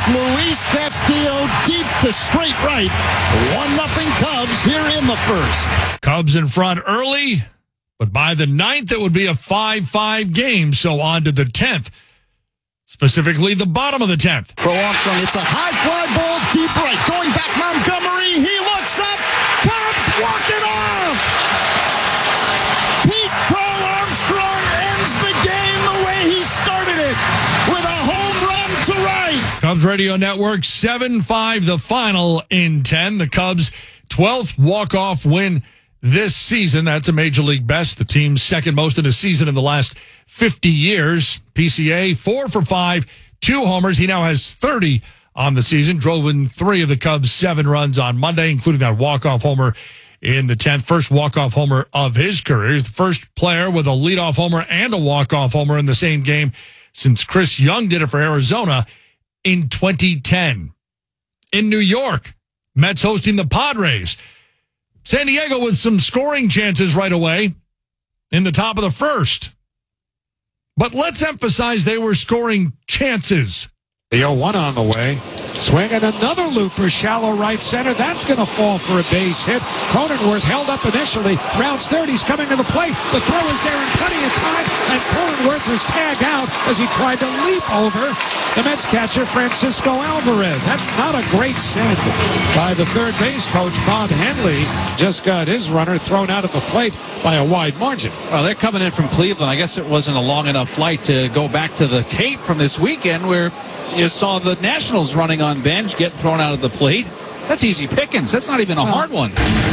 Luis Castillo deep to straight right. 1-0 Cubs here in the first. Cubs in front early, but by the 9th, it would be a 5-5 game. So on to the 10th, specifically the bottom of the 10th. Crow Armstrong, it's a high fly ball, deep right. Going back Montgomery, he looks up. Cubs walk it off. Pete Crow Armstrong ends the game the way he started it, with a home run to right. Cubs Radio Network, 7-5 the final in 10. The Cubs' 12th walk-off win this season. That's a major league best. The team's second most in a season in the last 50 years. PCA 4 for 5, 2 homers. He now has 30 on the season. Drove in 3 of the Cubs' 7 runs on Monday, including that walk-off homer in the 10th. First walk-off homer of his career. He's the first player with a leadoff homer and a walk-off homer in the same game since Chris Young did it for Arizona in 2010. In New York, Mets hosting the Padres. San Diego with some scoring chances right away in the top of the first. But let's emphasize they were scoring chances. The 0-1 on the way. Swing and another looper, shallow right center. That's going to fall for a base hit. Cronenworth held up initially. Rounds third, he's coming to the plate. The throw is there in plenty of time, and Cronenworth is tagged out as he tried to leap over the Mets catcher, Francisco Alvarez. That's not a great send by the third base coach, Bob Henley. Just got his runner thrown out of the plate by a wide margin. Well, they're coming in from Cleveland. I guess it wasn't a long enough flight to go back to the tape from this weekend where you saw the Nationals running on bench get thrown out of the plate. That's easy pickings. That's not even a hard one.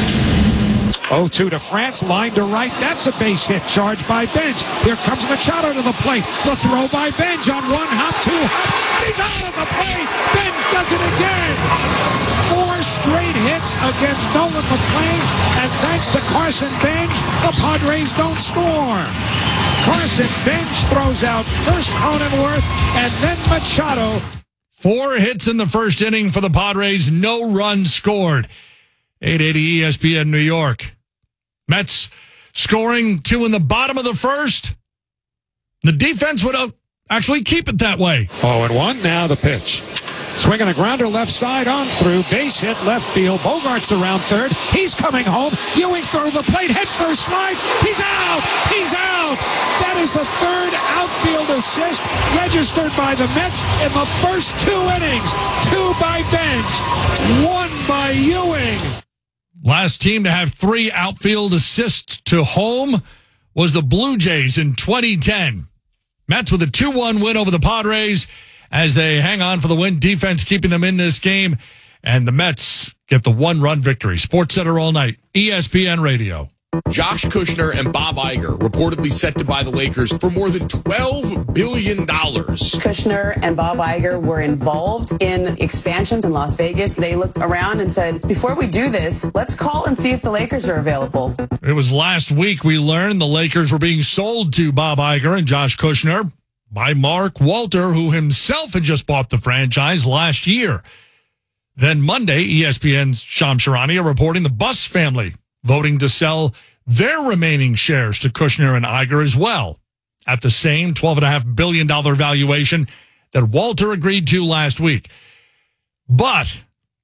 0-2 to France, line to right. That's a base hit charged by Bench. Here comes Machado to the plate. The throw by Bench on 1 hop, 2 hops. He's out of the plate. Bench does it again. 4 straight hits against Nolan McLean, and thanks to Carson Bench, the Padres don't score. Carson Bench throws out first Cronenworth and then Machado. 4 hits in the first inning for the Padres. No runs scored. 880 ESPN New York. Mets scoring 2 in the bottom of the first. The defense would actually keep it that way. 0-1, now the pitch. Swinging a grounder left side on through. Base hit left field. Bogart's around third. He's coming home. Ewing's through the plate. Head first slide. He's out. He's out. That is the third outfield assist registered by the Mets in the first 2 innings. 2 by Bench. 1 by Ewing. Last team to have 3 outfield assists to home was the Blue Jays in 2010. Mets with a 2-1 win over the Padres as they hang on for the win. Defense keeping them in this game. And the Mets get the 1-run victory. Sports Center all night. ESPN Radio. Josh Kushner and Bob Iger reportedly set to buy the Lakers for more than $12 billion. Kushner and Bob Iger were involved in expansions in Las Vegas. They looked around and said, before we do this, let's call and see if the Lakers are available. It was last week we learned the Lakers were being sold to Bob Iger and Josh Kushner by Mark Walter, who himself had just bought the franchise last year. Then Monday, ESPN's Shams Charania reporting the Buss family voting to sell their remaining shares to Kushner and Iger as well at the same $12.5 billion valuation that Walter agreed to last week. But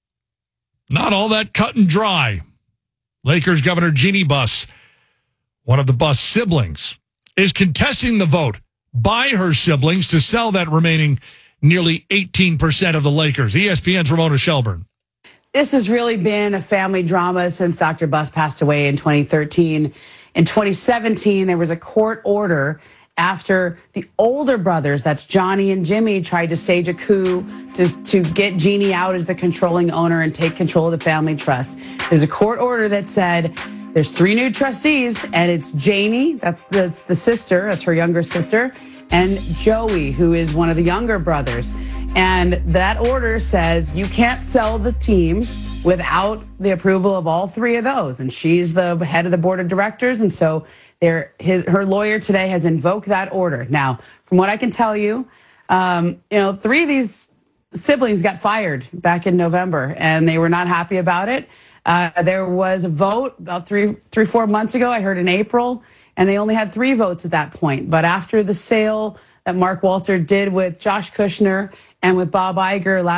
not all that cut and dry. Lakers Governor Jeannie Buss, one of the Buss siblings, is contesting the vote by her siblings to sell that remaining nearly 18% of the Lakers. ESPN's Ramona Shelburne. This has really been a family drama since Dr. Buss passed away in 2013. In 2017, there was a court order after the older brothers, that's Johnny and Jimmy, tried to stage a coup to get Jeannie out as the controlling owner and take control of the family trust. There's a court order that said there's 3 new trustees, and it's Janie, that's the sister, that's her younger sister, and Joey, who is one of the younger brothers. And that order says you can't sell the team without the approval of all 3 of those. And she's the head of the board of directors. And so her lawyer today has invoked that order. Now, from what I can tell you, 3 of these siblings got fired back in November, and they were not happy about it. There was a vote about 4 months ago. I heard in April, and they only had 3 votes at that point. But after the sale that Mark Walter did with Josh Kushner and with Bob Iger